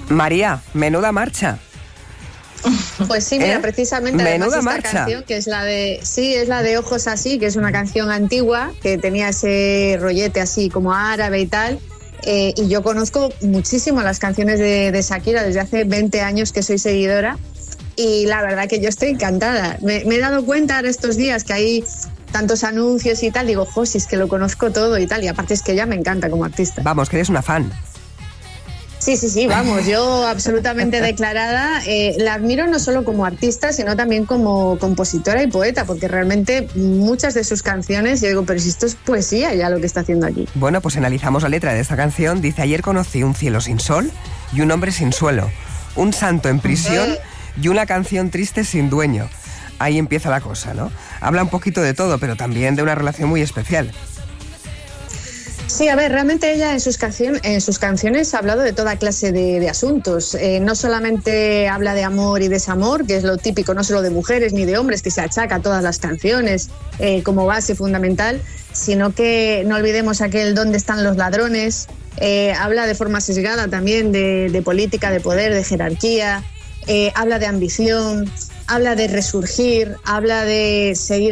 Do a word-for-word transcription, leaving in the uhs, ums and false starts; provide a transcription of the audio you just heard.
María, menuda marcha. Pues sí, mira, ¿Eh? precisamente Menuda además esta marcha. canción, que es la de, sí, es la de Ojos Así, que es una canción antigua, que tenía ese rollete así como árabe y tal, eh, y yo conozco muchísimo las canciones de, de Shakira desde hace veinte años que soy seguidora, y la verdad que yo estoy encantada. Me, me he dado cuenta ahora estos días que hay tantos anuncios y tal, digo, jo, si es que lo conozco todo y tal, y aparte es que ella me encanta como artista. Vamos, que eres una fan. Sí, sí, sí, vamos, yo absolutamente declarada. Eh, la admiro no solo como artista, sino también como compositora y poeta, porque realmente muchas de sus canciones, yo digo, pero si esto es poesía ya lo que está haciendo aquí. Bueno, pues analizamos la letra de esta canción. Dice: ayer conocí un cielo sin sol y un hombre sin suelo, un santo en prisión y una canción triste sin dueño. Ahí empieza la cosa, ¿no? Habla un poquito de todo, pero también de una relación muy especial. Sí, a ver, realmente ella en sus, canción, en sus canciones ha hablado de toda clase de, de asuntos. Eh, no solamente habla de amor y desamor, que es lo típico no solo de mujeres ni de hombres, que se achaca a todas las canciones eh, como base fundamental, sino que no olvidemos aquel ¿Dónde están los ladrones? Eh, habla de forma sesgada también de, de política, de poder, de jerarquía, eh, habla de ambición, habla de resurgir, habla de seguir